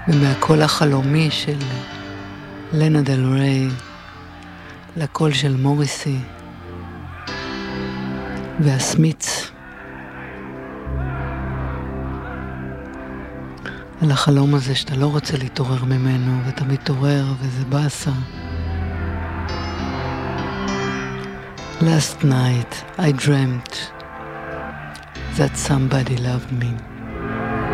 ומהקול החלומי של לנה דל ריי לקול של מוריסי והסמיץ, על החלום הזה שאתה לא רוצה להתעורר ממנו ואתה מתעורר וזה באסה. Last night I dreamt that somebody loved me.